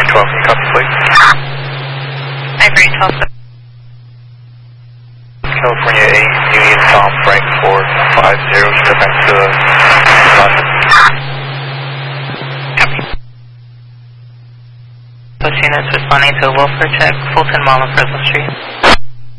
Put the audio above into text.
12, can you copy, please? Ivory 12. California A, Union Tom Frank 450, straight back to London. Coach units responding to a welfare check, Fulton Mall on Fresno Street.